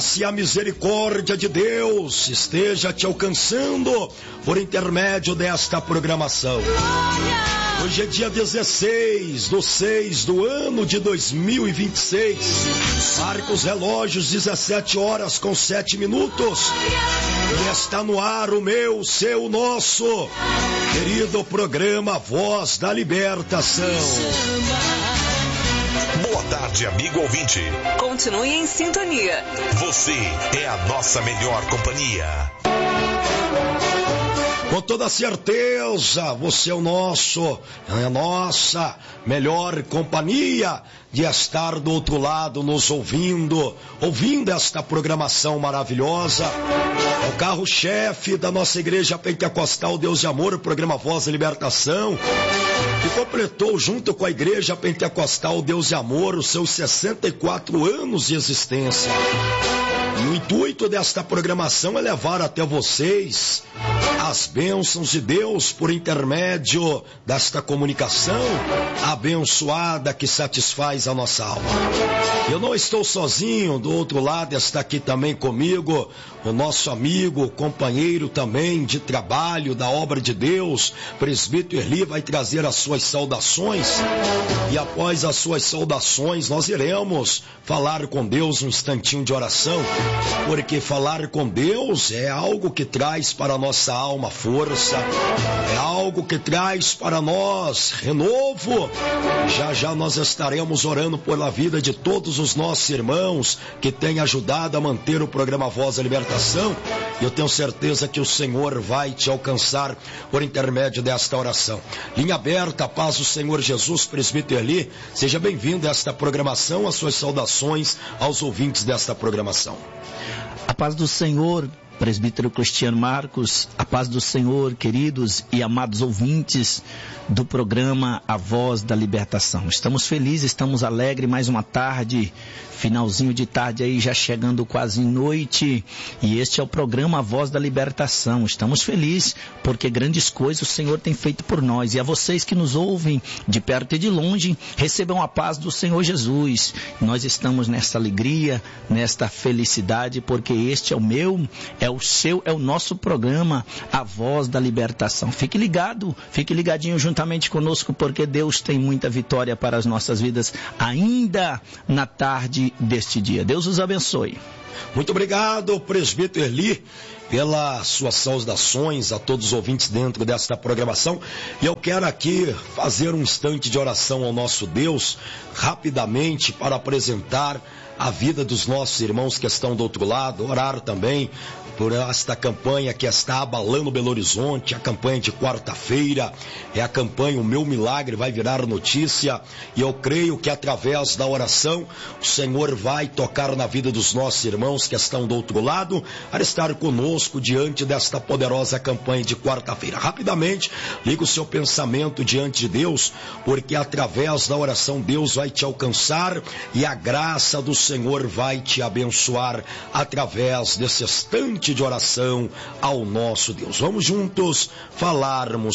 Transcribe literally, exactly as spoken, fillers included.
Se a misericórdia de Deus esteja te alcançando por intermédio desta programação. Hoje é dia dezesseis do seis do ano de dois mil e vinte e seis. Marca os relógios, dezessete horas com sete minutos. E está no ar o meu, o seu, o nosso querido programa Voz da Libertação. Boa tarde, amigo ouvinte. Continue em sintonia. Você é a nossa melhor companhia. Com toda certeza, você é o nosso, é a nossa melhor companhia de estar do outro lado nos ouvindo, ouvindo esta programação maravilhosa. É o carro-chefe da nossa igreja pentecostal Deus de Amor, o programa Voz da Libertação, que completou junto com a igreja pentecostal Deus de Amor os seus sessenta e quatro anos de existência. E o intuito desta programação é levar até vocês as bênçãos de Deus por intermédio desta comunicação abençoada que satisfaz a nossa alma. Eu não estou sozinho, do outro lado está aqui também comigo o nosso amigo, companheiro também de trabalho da obra de Deus, presbítero Erli, vai trazer as suas saudações e após as suas saudações nós iremos falar com Deus um instantinho de oração, porque falar com Deus é algo que traz para a nossa alma força, é algo que traz para nós renovo. Já já nós estaremos orando pela vida de todos os nossos irmãos que têm ajudado a manter o programa Voz da Libertação. Eu tenho certeza que o Senhor vai te alcançar por intermédio desta oração. Linha aberta, paz do Senhor Jesus, presbítero Erli, seja bem-vindo a esta programação, as suas saudações aos ouvintes desta programação. A paz do Senhor, presbítero Cristiano Marcos, a paz do Senhor, queridos e amados ouvintes do programa A Voz da Libertação. Estamos felizes, estamos alegres, mais uma tarde, finalzinho de tarde aí, já chegando quase em noite, e este é o programa A Voz da Libertação. Estamos felizes porque grandes coisas o Senhor tem feito por nós, e a vocês que nos ouvem de perto e de longe, recebam a paz do Senhor Jesus. Nós estamos nessa alegria, nesta felicidade, porque este é o meu, é o seu, é o nosso programa, A Voz da Libertação. Fique ligado, fique ligadinho juntamente conosco, porque Deus tem muita vitória para as nossas vidas ainda na tarde deste dia. Deus os abençoe. Muito obrigado, presbítero Erli, pelas suas saudações a todos os ouvintes dentro desta programação. E eu quero aqui fazer um instante de oração ao nosso Deus, rapidamente, para apresentar a vida dos nossos irmãos que estão do outro lado, orar também por esta campanha que está abalando Belo Horizonte, a campanha de quarta-feira, é a campanha O Meu Milagre Vai Virar Notícia, e eu creio que através da oração o Senhor vai tocar na vida dos nossos irmãos que estão do outro lado, para estar conosco diante desta poderosa campanha de quarta-feira. Rapidamente, liga o seu pensamento diante de Deus, porque através da oração Deus vai te alcançar e a graça do Senhor vai te abençoar através desse instante de oração ao nosso Deus. Vamos juntos falarmos